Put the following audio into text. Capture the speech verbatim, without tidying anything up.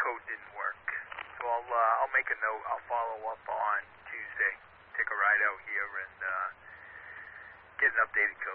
code didn't work. So I'll uh, I'll make a note. I'll follow up on Tuesday. Take a ride out here and uh, get an updated code.